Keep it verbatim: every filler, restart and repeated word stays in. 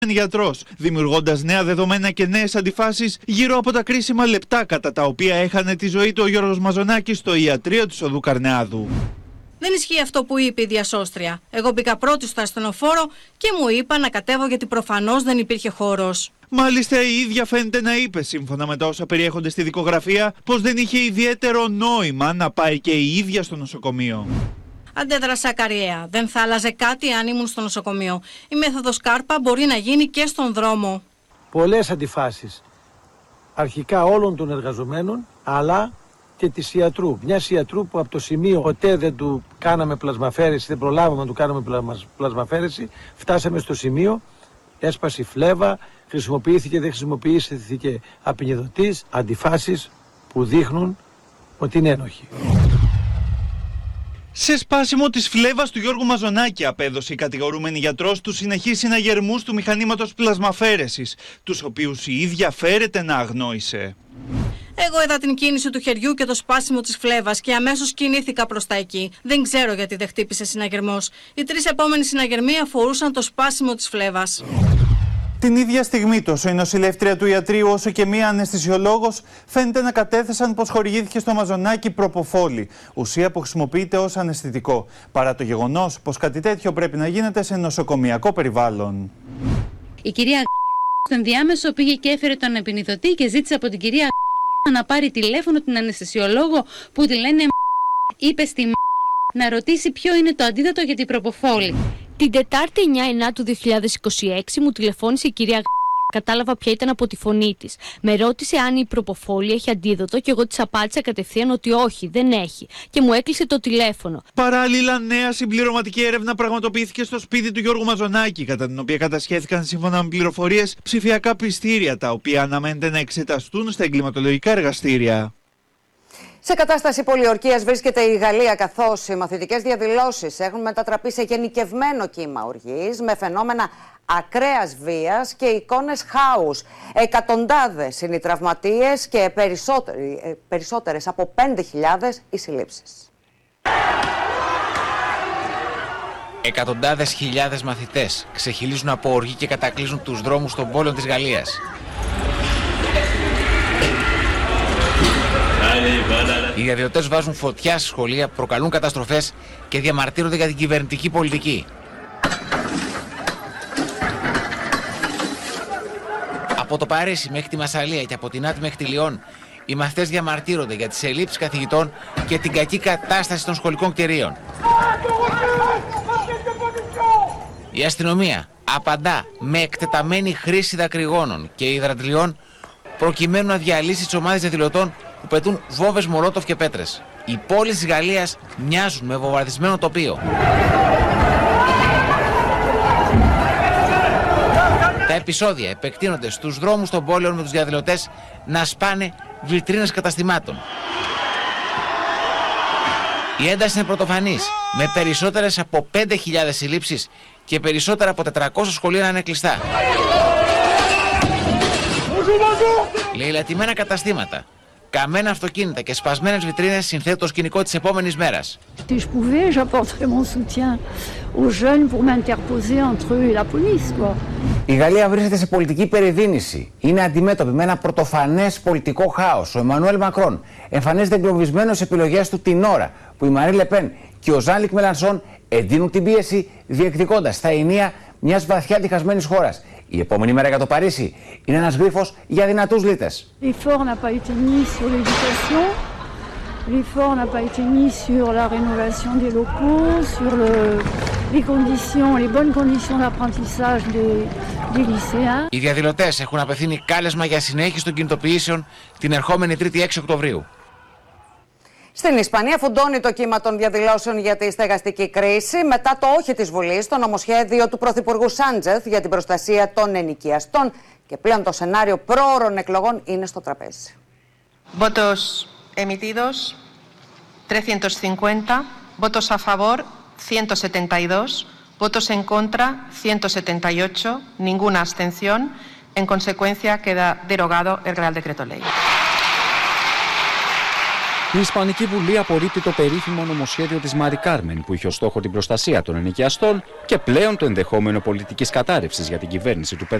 γιατρός, δημιουργώντας νέα δεδομένα και νέες αντιφάσεις γύρω από τα κρίσιμα λεπτά κατά τα οποία έχανε τη ζωή του ο Γιώργος Μαζονάκης στο ιατρείο της Οδού Καρνεάδου. Δεν ισχύει αυτό που είπε η διασώστρια. Εγώ μπήκα πρώτη στο ασθενοφόρο και μου είπα να κατέβω γιατί προφανώς δεν υπήρχε χώρος. Μάλιστα η ίδια φαίνεται να είπε, σύμφωνα με τα όσα περιέχονται στη δικογραφία, πως δεν είχε ιδιαίτερο νόημα να πάει και η ίδια στο νοσοκομείο. Αντέδρασα ακαριέα. Δεν θα άλλαζε κάτι αν ήμουν στο νοσοκομείο. Η μέθοδος Κάρπα μπορεί να γίνει και στον δρόμο. Πολλές αντιφάσεις. Αρχικά όλων των εργαζομένων, αλλά και της ιατρού. Μια ιατρού που από το σημείο ποτέ δεν του κάναμε πλασμαφέρεση, δεν προλάβαμε να του κάνουμε πλασμαφέρεση, φτάσαμε στο σημείο, έσπασε η φλέβα, χρησιμοποιήθηκε, δεν χρησιμοποιήθηκε απεινιδωτής, αντιφάσεις που δείχνουν ότι είναι ένοχοι. Σε σπάσιμο της φλέβας του Γιώργου Μαζονάκη απέδωσε η κατηγορούμενη γιατρός τους συνεχείς συναγερμούς του μηχανήματος πλασμαφέρεσης, τους οποίους η ίδια φέρεται να αγνόησε. Εγώ είδα την κίνηση του χεριού και το σπάσιμο της φλέβας και αμέσως κινήθηκα προς τα εκεί. Δεν ξέρω γιατί δεν χτύπησε συναγερμός. Οι τρεις επόμενοι συναγερμοί αφορούσαν το σπάσιμο της φλέβας. Την ίδια στιγμή τόσο η νοσηλεύτρια του ιατρείου όσο και μία αναισθησιολόγος φαίνεται να κατέθεσαν πως χορηγήθηκε στο Μαζονάκη προποφόλη, ουσία που χρησιμοποιείται ως αναισθητικό, παρά το γεγονός πως κάτι τέτοιο πρέπει να γίνεται σε νοσοκομιακό περιβάλλον. Η κυρία στο ενδιάμεσο πήγε και έφερε τον επεινιδωτή και ζήτησε από την κυρία να πάρει τηλέφωνο την αναισθησιολόγο που τη λένε είπε στη να ρωτήσει ποιο είναι το αντίδοτο για την προποφόλη. Την Τετάρτη εννιά εννιά του δύο χιλιάδες είκοσι έξι μου τηλεφώνησε η κυρία. Κατάλαβα ποια ήταν από τη φωνή της. Με ρώτησε αν η προποφόλη έχει αντίδοτο και εγώ της απάντησα κατευθείαν ότι όχι, δεν έχει. Και μου έκλεισε το τηλέφωνο. Παράλληλα, νέα συμπληρωματική έρευνα πραγματοποιήθηκε στο σπίτι του Γιώργου Μαζονάκη, κατά την οποία κατασχέθηκαν σύμφωνα με πληροφορίες ψηφιακά πιστήρια, τα οποία αναμένεται να εξεταστούν στα εγκληματολογικά εργαστήρια. Σε κατάσταση πολιορκίας βρίσκεται η Γαλλία, καθώς οι μαθητικές διαδηλώσεις έχουν μετατραπεί σε γενικευμένο κύμα οργής με φαινόμενα ακραίας βίας και εικόνες χάους. Εκατοντάδες είναι οι τραυματίες και περισσότερες από πέντε χιλιάδες οι συλλήψεις. Εκατοντάδες χιλιάδες μαθητές ξεχυλίζουν από οργή και κατακλείζουν τους δρόμους των πόλεων της Γαλλίας. Οι διαδηλωτές βάζουν φωτιά στη σχολεία, προκαλούν καταστροφές και διαμαρτύρονται για την κυβερνητική πολιτική. Από το Παρίσι μέχρι τη Μασσαλία και από την Άττη μέχρι τη Λιόν, οι μαθητές διαμαρτύρονται για τις ελλείψεις καθηγητών και την κακή κατάσταση των σχολικών κτηρίων. Η αστυνομία απαντά με εκτεταμένη χρήση δακρυγόνων και υδραντλιών προκειμένου να διαλύσει τις ομάδες διαδηλωτών που πετούν βόμβες μολότοφ και πέτρες. Οι πόλεις της Γαλλίας μοιάζουν με βομβαρδισμένο τοπίο. Τα επεισόδια επεκτείνονται στους δρόμους των πόλεων με τους διαδηλωτές να σπάνε βιτρίνες καταστημάτων. Η ένταση είναι πρωτοφανής, με περισσότερες από πέντε χιλιάδες συλλήψεις και περισσότερα από τετρακόσια σχολεία να είναι κλειστά. Λαιλατημένα καταστήματα, καμένα αυτοκίνητα και σπασμένες βιτρίνες συνθέτουν το σκηνικό της επόμενης μέρας. Η Γαλλία βρίσκεται σε πολιτική περιδίνηση. Είναι αντιμέτωπη με ένα πρωτοφανές πολιτικό χάος. Ο Εμμανουέλ Μακρόν εμφανίζεται εγκλωβισμένος σε επιλογές του την ώρα που η Μαρή Λεπέν και ο Ζαν Λουκ Μελανσόν εντείνουν την πίεση διεκδικώντας τα ενία μιας βαθιά διχασμένης χώρας. Η επόμενη μέρα για το Παρίσι είναι ένας γρίφος για δυνατούς λύτες. L'effort n'a pas été mis sur l'éducation, l'effort n'a pas été mis sur la rénovation des locaux, sur le, les conditions, les bonnes conditions d'apprentissage des, des lycéens. Οι διαδηλωτές έχουν απευθύνει κάλεσμα για συνέχιση των κινητοποιήσεων την ερχόμενη Τρίτη έξι Οκτωβρίου. Στην Ισπανία φουντώνει το κύμα των διαδηλώσεων για τη στεγαστική κρίση μετά το όχι της Βουλής στο νομοσχέδιο του Πρωθυπουργού Σάντζεθ για την προστασία των ενοικιαστών και πλέον το σενάριο πρόωρων εκλογών είναι στο τραπέζι. Votos emitidos trescientos cincuenta, votos a favor ciento setenta y dos, votos en contra ciento setenta y ocho, ninguna abstención. En consecuencia queda derogado el Real Decreto Ley. Η Ισπανική Βουλή απορρίπτει το περίφημο νομοσχέδιο της Μάρι Κάρμεν που είχε ως στόχο την προστασία των ενοικιαστών και πλέον το ενδεχόμενο πολιτικής κατάρρευσης για την κυβέρνηση του